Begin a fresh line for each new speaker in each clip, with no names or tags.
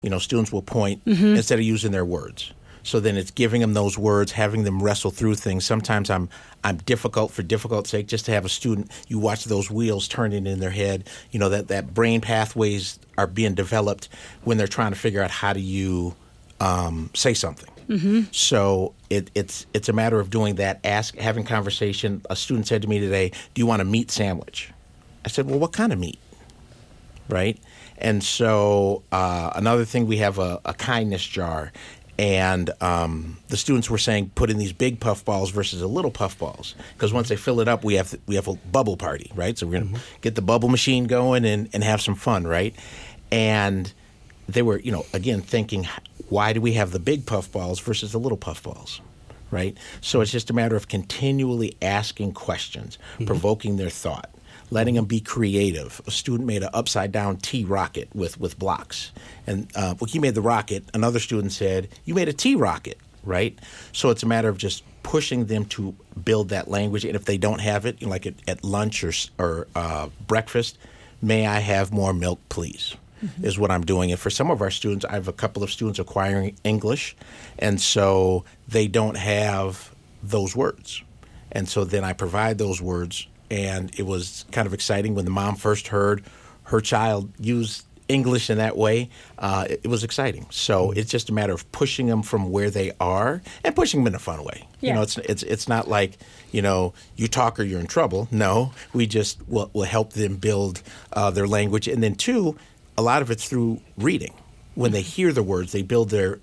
students will point instead of using their words. So then it's giving them those words, having them wrestle through things. Sometimes I'm difficult for difficult sake, just to have a student, you watch those wheels turning in their head, that brain pathways are being developed when they're trying to figure out how do you say something. So it's a matter of doing that, having conversation. A student said to me today, "Do you want a meat sandwich?" I said, "Well, what kind of meat?" Right? And so another thing, we have a kindness jar. And the students were saying put in these big puffballs versus a little puffballs, because once they fill it up, we have a bubble party, right? So we're going to get the bubble machine going and have some fun, right? And they were, again, thinking, why do we have the big puffballs versus the little puffballs, right? So it's just a matter of continually asking questions, provoking their thought, letting them be creative. A student made an upside-down T rocket with blocks. And he made the rocket. Another student said, "You made a T rocket," right? So it's a matter of just pushing them to build that language. And if they don't have it, like at lunch or breakfast, "May I have more milk, please?" is what I'm doing. And for some of our students, I have a couple of students acquiring English, and so they don't have those words. And so then I provide those words. And it was kind of exciting when the mom first heard her child use English in that way. It was exciting. So it's just a matter of pushing them from where they are and pushing them in a fun way.
Yeah.
It's not like, you talk or you're in trouble. No, we just will help them build their language. And then, two, a lot of it's through reading. When they hear the words, they build their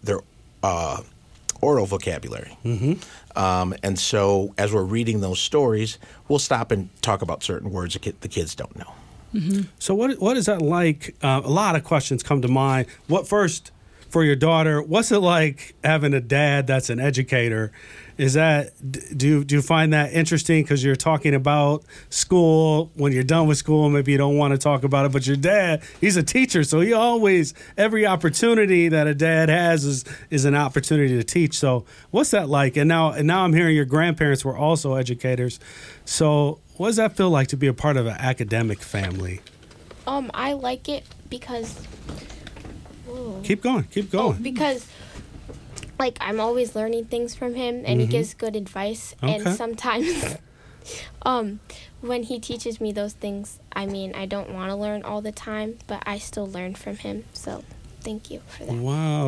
oral vocabulary. And so as we're reading those stories, we'll stop and talk about certain words the kids don't know.
So what is that like? A lot of questions come to mind. First, for your daughter, what's it like having a dad that's an educator? Do you find that interesting because you're talking about school? When you're done with school, maybe you don't want to talk about it, but your dad, he's a teacher, so every opportunity that a dad has is an opportunity to teach. So what's that like? And now I'm hearing your grandparents were also educators. So what does that feel like to be a part of an academic family?
I like it because...
Keep going.
Because... I'm always learning things from him, and he gives good advice. Okay. And sometimes, when he teaches me those things, I don't want to learn all the time, but I still learn from him. So, thank you for that.
Wow,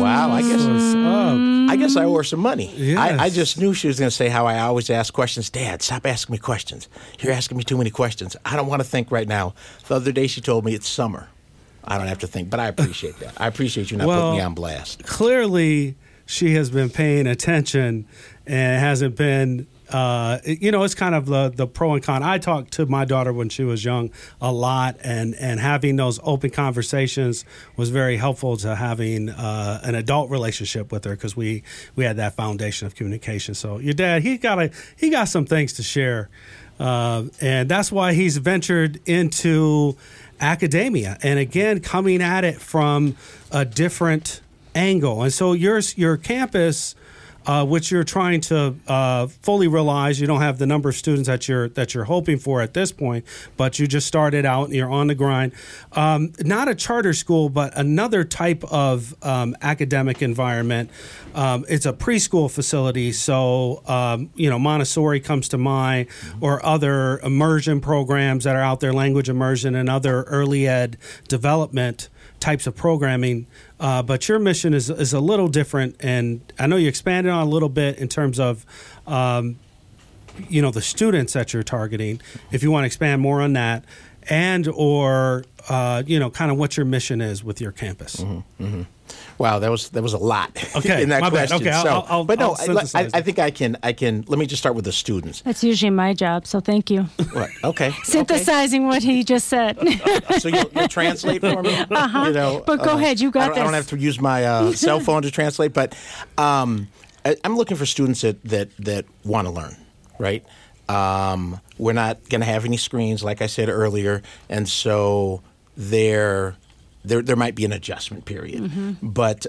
I guess I owe her some money.
Yes.
I just knew she was going to say how I always ask questions. "Dad, stop asking me questions. You're asking me too many questions. I don't want to think right now." The other day she told me it's summer. I don't have to think, but I appreciate that. I appreciate you not putting me on blast.
Clearly, she has been paying attention and hasn't been, it's kind of the pro and con. I talked to my daughter when she was young a lot, and having those open conversations was very helpful to having an adult relationship with her, because we had that foundation of communication. So your dad, he got some things to share, and that's why he's ventured into academia, and again, coming at it from a different angle. And so your campus, which you're trying to fully realize, you don't have the number of students that you're hoping for at this point, but you just started out and you're on the grind. Not a charter school, but another type of academic environment. It's a preschool facility, so Montessori comes to mind, or other immersion programs that are out there, language immersion and other early ed development types of programming, but your mission is a little different, and I know you expanded on a little bit in terms of the students that you're targeting. If you want to expand more on that, and or kind of what your mission is with your campus.
Wow, that was a lot in that question.
Okay,
I think I can. Let me just start with the students.
That's usually my job, so thank you.
What? Okay.
Synthesizing what he just said.
So you'll translate for me?
But go ahead, you got this.
I don't have to use my cell phone to translate, but I'm looking for students that want to learn, right? We're not going to have any screens, like I said earlier, and so there might be an adjustment period. But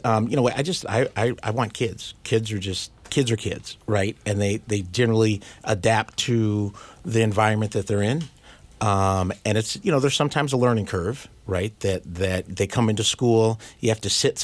I want kids. Kids are kids, right? And they generally adapt to the environment that they're in. And it's, there's sometimes a learning curve, right? That they come into school, you have to sit